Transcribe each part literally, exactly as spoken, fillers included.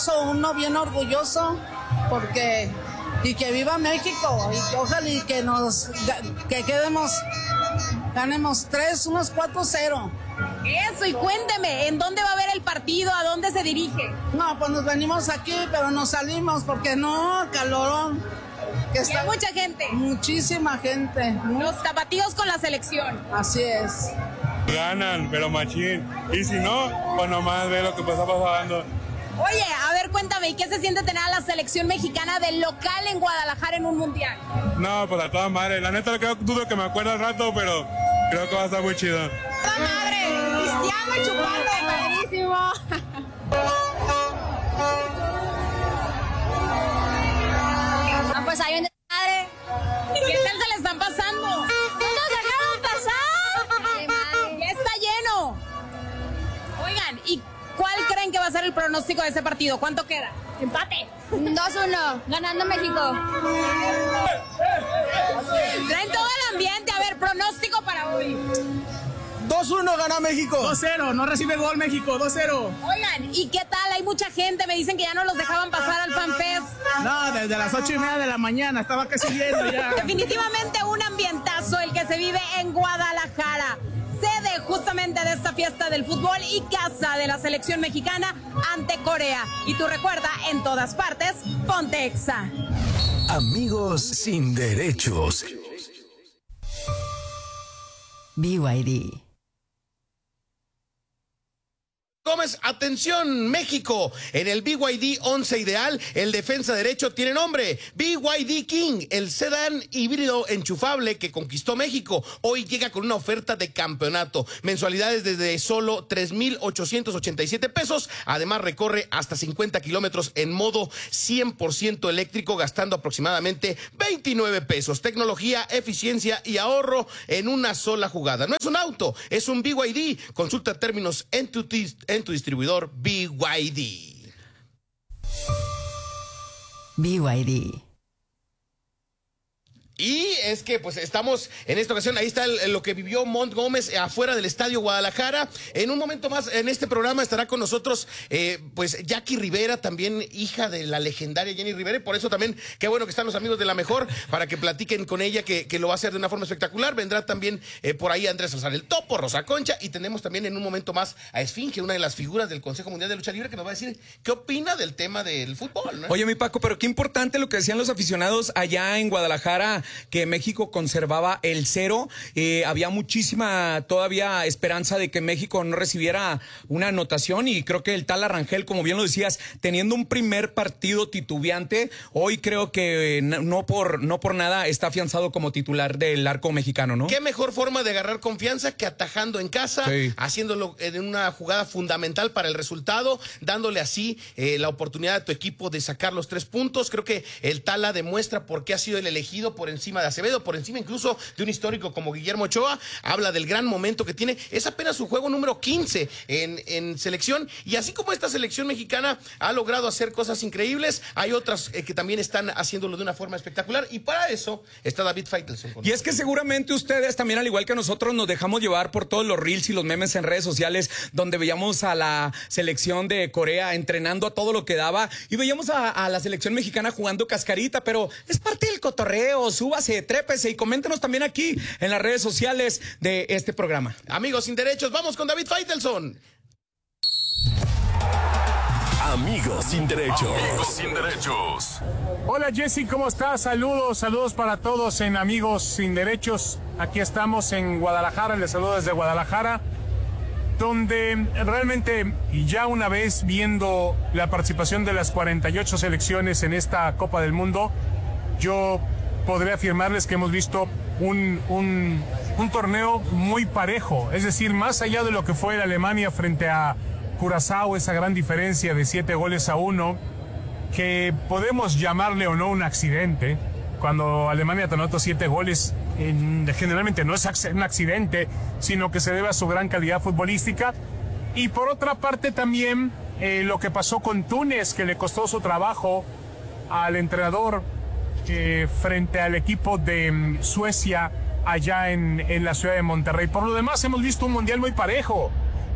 orgulloso, uno bien orgulloso, porque y que viva México, y que ojalá y que nos que quedemos, ganemos tres, unos cuatro cero. Eso, y cuénteme, ¿en dónde va a haber el partido? ¿A dónde se dirige? No, pues nos venimos aquí, pero nos salimos porque no, calorón. Que está, hay mucha gente. Muchísima gente. Los tapatíos con la selección. Así es. Ganan, pero machín. Y si no, pues nomás ve lo que está pasando. Oye, a ver, cuéntame, ¿y qué se siente tener a la selección mexicana del local en Guadalajara en un mundial? No, pues a toda madre. La neta, creo, dudo que me acuerdo al rato, pero creo que va a estar muy chido. ¡Toda madre! ¡Cristiano y chupando! ¡Padrísimo! Ah, pues hay un madre. ¿Qué tal se le están pasando? ¿No nos dejaron pasar? Ay, madre. Ya está lleno. Oigan, ¿y cuál creen que va a ser el pronóstico de ese partido? ¿Cuánto queda? Empate. dos uno, ganando México. Traen todo el ambiente. A ver, pronóstico para hoy. dos uno gana México. dos cero, no recibe gol México, dos cero. Oigan, ¿y qué tal? Hay mucha gente, me dicen que ya no los dejaban pasar al FanFest. No, desde las ocho y media de la mañana, estaba casi lleno ya. Definitivamente un ambientazo el que se vive en Guadalajara, sede justamente de esta fiesta del fútbol y casa de la selección mexicana ante Corea. Y tú recuerda, en todas partes, ponte Exa. Amigos sin derechos. B Y D. Gómez, atención, México. En el B Y D once ideal, el defensa derecho tiene nombre. B Y D King, el sedán híbrido enchufable que conquistó México. Hoy llega con una oferta de campeonato. Mensualidades desde solo tres mil ochocientos ochenta y siete pesos. Además, recorre hasta cincuenta kilómetros en modo cien por ciento eléctrico, gastando aproximadamente veintinueve pesos. Tecnología, eficiencia y ahorro en una sola jugada. No es un auto, es un B Y D. Consulta términos en tu, en tu distribuidor B Y D. B Y D. Y es que pues estamos en esta ocasión, ahí está el, lo que vivió Mont Gómez afuera del Estadio Guadalajara. En un momento más en este programa estará con nosotros eh, pues Jackie Rivera, también hija de la legendaria Jenny Rivera, y por eso también qué bueno que están los amigos de La Mejor para que platiquen con ella, que, que lo va a hacer de una forma espectacular. Vendrá también eh, por ahí Andrés Salazar el Topo, Rosa Concha, y tenemos también en un momento más a Esfinge, una de las figuras del Consejo Mundial de Lucha Libre, que nos va a decir qué opina del tema del fútbol, ¿no? Oye, mi Paco, pero qué importante lo que decían los aficionados allá en Guadalajara, que México conservaba el cero. Eh, había muchísima todavía esperanza de que México no recibiera una anotación, y creo que el tal Arrangel, como bien lo decías, teniendo un primer partido titubeante, hoy creo que no por, no por nada está afianzado como titular del arco mexicano, ¿no? Qué mejor forma de agarrar confianza que atajando en casa, sí, haciéndolo en una jugada fundamental para el resultado, dándole así eh, la oportunidad a tu equipo de sacar los tres puntos. Creo que el Tala demuestra por qué ha sido el elegido por encima de Acevedo, por encima incluso de un histórico como Guillermo Ochoa. Habla del gran momento que tiene. Es apenas su juego número quince en, en selección, y así como esta selección mexicana ha logrado hacer cosas increíbles, hay otras eh, que también están haciéndolo de una forma espectacular, y para eso está David Faitelson. Y es que seguramente ustedes también, al igual que nosotros, nos dejamos llevar por todos los reels y los memes en redes sociales, donde veíamos a la selección de Corea entrenando a todo lo que daba, y veíamos a, a la selección mexicana jugando cascarita, pero es parte del cotorreo. Súbase, trépese y coméntenos también aquí en las redes sociales de este programa. Amigos sin derechos, vamos con David Faitelson. Amigos sin derechos. Amigos sin derechos. Hola Jessy, ¿cómo estás? Saludos, saludos para todos en Amigos sin Derechos. Aquí estamos en Guadalajara, les saludo desde Guadalajara, donde realmente ya una vez viendo la participación de las cuarenta y ocho selecciones en esta Copa del Mundo, yo podré afirmarles que hemos visto un, un, un torneo muy parejo. Es decir, más allá de lo que fue la Alemania frente a Curazao, esa gran diferencia de siete goles a uno, que podemos llamarle o no un accidente. Cuando Alemania te anota siete goles, en, generalmente no es un accidente, sino que se debe a su gran calidad futbolística. Y por otra parte también eh, lo que pasó con Túnez, que le costó su trabajo al entrenador eh, frente al equipo de um, Suecia allá en, en la ciudad de Monterrey. Por lo demás, hemos visto un mundial muy parejo.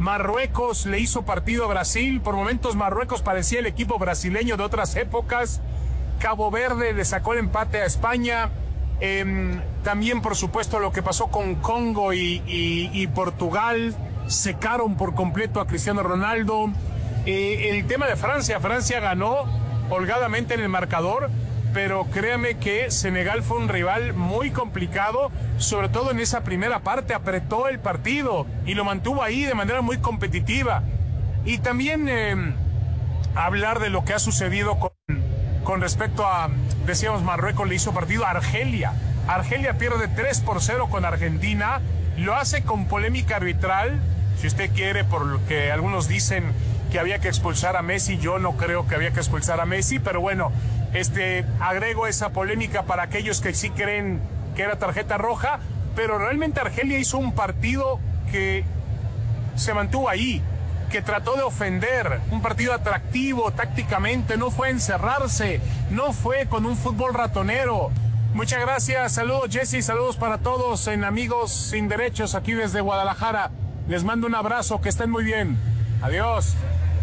Marruecos le hizo partido a Brasil. Por momentos Marruecos parecía el equipo brasileño de otras épocas. Cabo Verde le sacó el empate a España. Eh, también, por supuesto, lo que pasó con Congo y, y, y Portugal. Secaron por completo a Cristiano Ronaldo. Eh, el tema de Francia. Francia ganó holgadamente en el marcador, pero créame que Senegal fue un rival muy complicado, sobre todo en esa primera parte. Apretó el partido y lo mantuvo ahí de manera muy competitiva. Y también eh, hablar de lo que ha sucedido con, con respecto a, decíamos, Marruecos le hizo partido a Argelia. Argelia pierde tres por cero con Argentina, lo hace con polémica arbitral, si usted quiere, por lo que algunos dicen que había que expulsar a Messi. Yo no creo que había que expulsar a Messi, pero bueno, este, agrego esa polémica para aquellos que sí creen que era tarjeta roja, pero realmente Argelia hizo un partido que se mantuvo ahí, que trató de ofender, un partido atractivo tácticamente, no fue encerrarse, no fue con un fútbol ratonero. Muchas gracias, saludos Jessy, saludos para todos en Amigos Sin Derechos aquí desde Guadalajara. Les mando un abrazo, que estén muy bien. Adiós.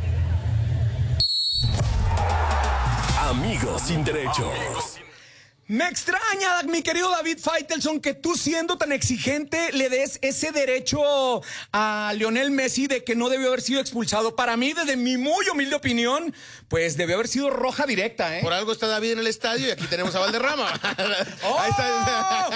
Amigos Sin Derechos. Me extraña, mi querido David Faitelson, que tú, siendo tan exigente, le des ese derecho a Lionel Messi de que no debió haber sido expulsado. Para mí, desde mi muy humilde opinión, pues debió haber sido roja directa, ¿eh? Por algo está David en el estadio y aquí tenemos a Valderrama. ¡Oh! Ahí está.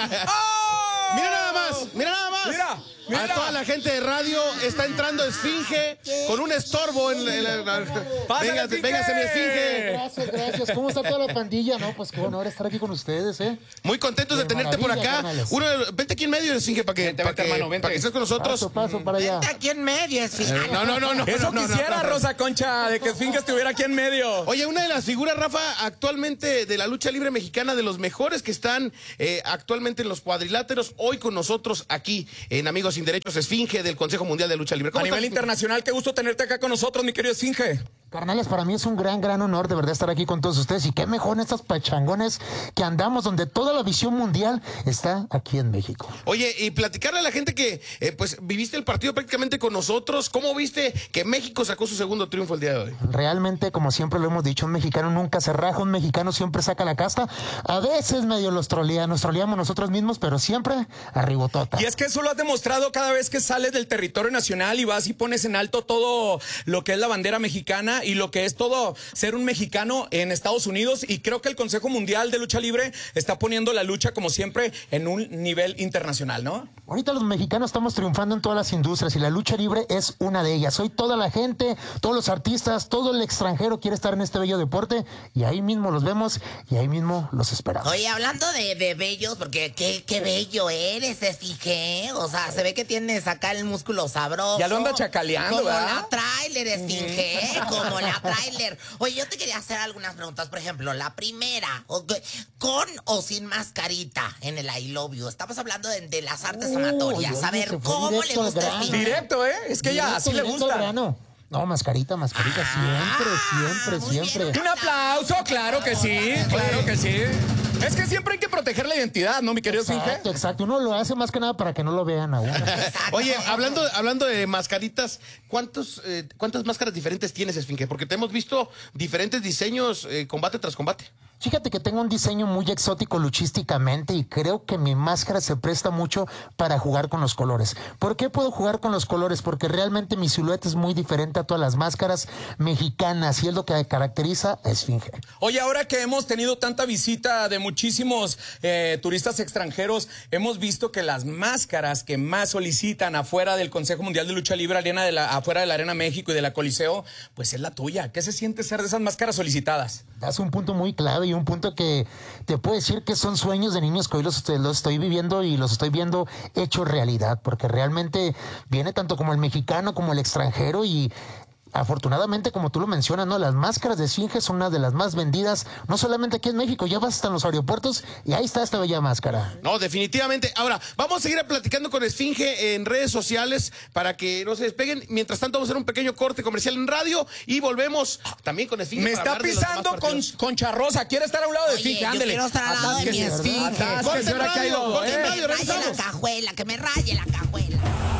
¡Oh! Mira nada más, mira nada más. Mira. Mira. A toda la gente de radio está entrando Esfinge con un estorbo en la... En la, en la venga, véngase mi Esfinge. Gracias, gracias. ¿Cómo está toda la pandilla? No, pues qué honor estar aquí con ustedes, ¿eh? Muy contentos de, de tenerte por acá. Uno, vente aquí en medio, Esfinge, para que, vente, para vente, que, hermano, vente. para que estés con nosotros. Paso, paso para allá. Vente aquí en medio, Esfinge. Eh, no, no, no, no. Eso no, no, quisiera, no, no. Rosa Concha, de que Esfinge estuviera aquí en medio. Oye, una de las figuras, Rafa, actualmente de la lucha libre mexicana, de los mejores que están eh, actualmente en los cuadriláteros, hoy con nosotros aquí en Amigos Sin Derechos, Esfinge del Consejo Mundial de Lucha Libre. A nivel internacional, qué gusto tenerte acá con nosotros, mi querido Esfinge. Carnales, para mí es un gran, gran honor de verdad estar aquí con todos ustedes. Y qué mejor en estas pachangones que andamos, donde toda la visión mundial está aquí en México. Oye, y platicarle a la gente que eh, pues viviste el partido prácticamente con nosotros. ¿Cómo viste que México sacó su segundo triunfo el día de hoy? Realmente, como siempre lo hemos dicho, un mexicano nunca se raja, un mexicano siempre saca la casta. A veces medio los trolea, nos troleamos nosotros mismos, pero siempre arribotota. Y es que eso lo has demostrado cada vez que sales del territorio nacional y vas y pones en alto todo lo que es la bandera mexicana y lo que es todo ser un mexicano en Estados Unidos, y creo que el Consejo Mundial de Lucha Libre está poniendo la lucha, como siempre, en un nivel internacional, ¿no? Ahorita los mexicanos estamos triunfando en todas las industrias y la lucha libre es una de ellas. Hoy toda la gente, todos los artistas, todo el extranjero quiere estar en este bello deporte y ahí mismo los vemos y ahí mismo los esperamos. Oye, hablando de, de bellos, porque qué, qué bello eres, Esfinge. O sea, se ve que tienes acá el músculo sabroso. Ya lo anda chacaleando, como ¿verdad? la tráiler, Esfinge, como la tráiler. Oye, yo te quería hacer algunas preguntas. Por ejemplo, la primera, ¿con o sin mascarita en el I Love You? Estamos hablando de, de las artes Uh, amatorias. A ver, ¿cómo le gusta el Esfinge? Directo, ¿eh? Es que ya así le gusta. No, mascarita, mascarita, Ah, siempre, siempre, siempre. bien. Un aplauso, claro que sí, claro que sí. Es que siempre hay que proteger la identidad, ¿no, mi querido Esfinge? Exacto, exacto. Uno lo hace más que nada para que no lo vean a uno. Oye, hablando, hablando de mascaritas, ¿cuántos, eh, ¿cuántas máscaras diferentes tienes, Esfinge? Porque te hemos visto diferentes diseños eh, combate tras combate. Fíjate que tengo un diseño muy exótico luchísticamente y creo que mi máscara se presta mucho para jugar con los colores. ¿Por qué puedo jugar con los colores? Porque realmente mi silueta es muy diferente a todas las máscaras mexicanas y es lo que caracteriza a Esfinge. Oye, ahora que hemos tenido tanta visita de muchísimos eh, turistas extranjeros, hemos visto que las máscaras que más solicitan afuera del Consejo Mundial de Lucha Libre, arena de la, afuera de la Arena México y de la Coliseo, pues es la tuya. ¿Qué se siente ser de esas máscaras solicitadas? Das un punto muy clave y un punto que te puedo decir que son sueños de niños que hoy los, los estoy viviendo y los estoy viendo hechos realidad, porque realmente viene tanto como el mexicano como el extranjero y afortunadamente, como tú lo mencionas, ¿no? Las máscaras de Esfinge son una de las más vendidas, no solamente aquí en México, ya vas hasta en los aeropuertos y ahí está esta bella máscara. No, definitivamente. Ahora, vamos a seguir platicando con Esfinge en redes sociales para que no se despeguen. Mientras tanto, vamos a hacer un pequeño corte comercial en radio y volvemos también con Esfinge. Me está pisando con Concha Rosa. ¿Quiere estar a un lado de Esfinge? Ándele. Yo quiero estar al lado de mi Esfinge. Corte en radio, corte en radio, que me raye la cajuela, que me raye la cajuela.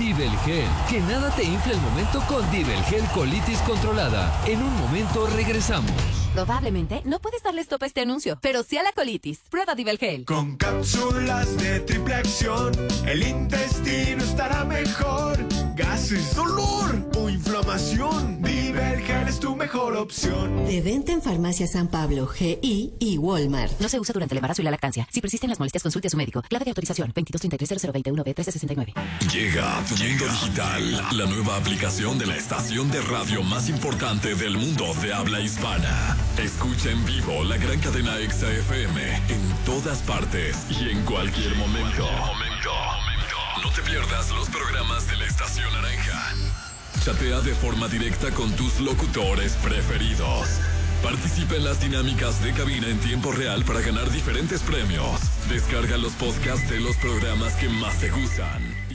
Divelgel. Que nada te infle el momento con Divelgel Colitis Controlada. En un momento regresamos. Probablemente no puedes darle stop a este anuncio, pero sí a la colitis. Prueba Divelgel. Con cápsulas de triple acción, el intestino estará mejor. Gases, dolor o inflamación. Divelgel es tu mejor opción. De venta en Farmacia San Pablo, G I y Walmart. No se usa durante el embarazo y la lactancia. Si persisten las molestias, consulte a su médico. Clave de autorización veintidós treinta y tres cero cero veintiuno B trece sesenta y nueve. Llega a tu mundo digital, la nueva aplicación de la estación de radio más importante del mundo de habla hispana. Escucha en vivo la gran cadena Exa F M en todas partes y en cualquier momento. No te pierdas los programas de la Estación Naranja. Chatea de forma directa con tus locutores preferidos. Participa en las dinámicas de cabina en tiempo real para ganar diferentes premios. Descarga los podcasts de los programas que más te gustan.